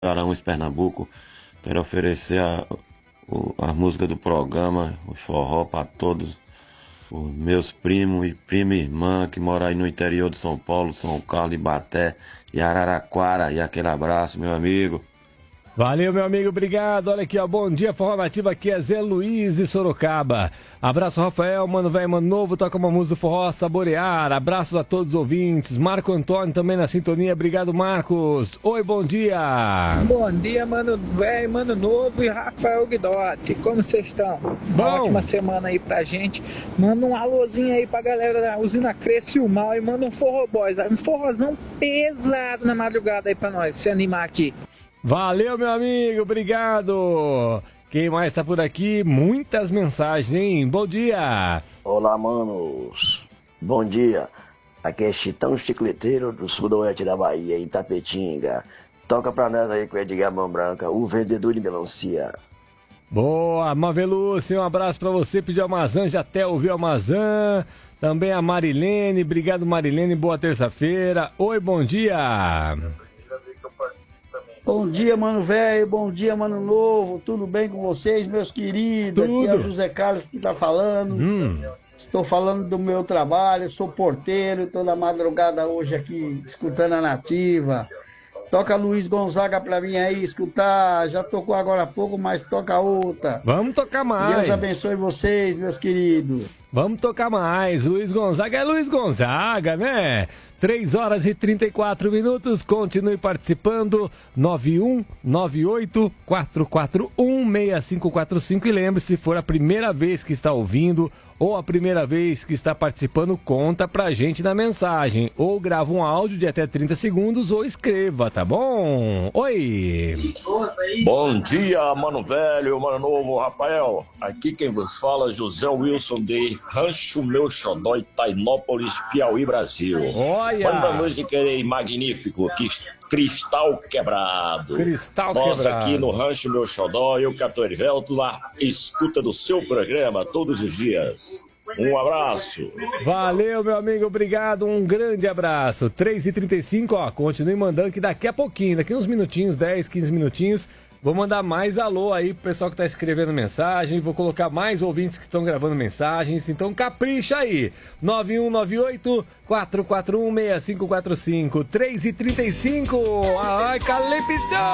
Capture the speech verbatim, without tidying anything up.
Araújo, Pernambuco. Quero oferecer a, o- a música do programa, o forró, para todos os meus primos e prima e irmã que moram aí no interior de São Paulo, São Carlos, Ibaté e Araraquara. E aquele abraço, meu amigo. Valeu, meu amigo, obrigado. Olha aqui, ó, bom dia, Forró Nativa, aqui é Zé Luiz de Sorocaba. Abraço, Rafael, mano velho, mano novo, toca uma música do forró, Saborear. Abraços a todos os ouvintes. Marco Antônio também na sintonia, obrigado, Marcos. Oi, bom dia. Bom dia, mano velho, mano novo e Rafael Guidotti. Como vocês estão? Uma Bom. ótima semana aí pra gente. Manda um alôzinho aí pra galera da usina Cresce o Mal e manda um forró boys, um forrozão pesado na madrugada aí pra nós, se animar aqui. Valeu, meu amigo, obrigado. Quem mais tá por aqui? Muitas mensagens, hein? Bom dia. Olá, manos. Bom dia. Aqui é Chitão Chicleteiro do sudoeste da Bahia, Itapetinga. Toca pra nós aí com o Edgar Mão Branca, o vendedor de melancia. Boa, Maveluce, um abraço pra você. Pediu a Amazã, já até ouviu a Amazã. Também a Marilene, obrigado, Marilene, boa terça-feira. Oi, bom dia. Bom dia, mano velho, bom dia, mano novo, tudo bem com vocês, meus queridos? Tudo. Aqui é o José Carlos que tá falando. Hum. Estou falando do meu trabalho, sou porteiro, toda madrugada hoje aqui escutando a Nativa. Toca Luiz Gonzaga pra mim aí, escutar. Já tocou agora há pouco, mas toca outra. Vamos tocar mais. Deus abençoe vocês, meus queridos. Vamos tocar mais. Luiz Gonzaga é Luiz Gonzaga, né? três horas e trinta e quatro minutos. Continue participando. nove um nove oito quatro quatro um seis cinco quatro cinco. E lembre, se for a primeira vez que está ouvindo ou a primeira vez que está participando, conta pra gente na mensagem. Ou grava um áudio de até trinta segundos ou escreva, tá bom? Oi! Bom dia, mano velho, mano novo, Rafael. Aqui quem vos fala é José Wilson de Rancho Meu Xodó, Itainópolis, Piauí, Brasil. Olha! Manda música aí, magnífico, que Cristal Quebrado. Cristal Nós Quebrado. aqui no Rancho Meu Xodó, eu, Capitão Erivelto, lá escuta do seu programa todos os dias. Um abraço. Valeu, meu amigo, obrigado, um grande abraço. três e trinta e cinco, ó, continue mandando que daqui a pouquinho, daqui uns minutinhos, dez, quinze minutinhos, vou mandar mais alô aí pro pessoal que tá escrevendo mensagem, vou colocar mais ouvintes que estão gravando mensagens, então capricha aí. nove um nove oito quatro quatro um seis cinco quatro cinco, três e trinta e cinco. Ai, Calepitão!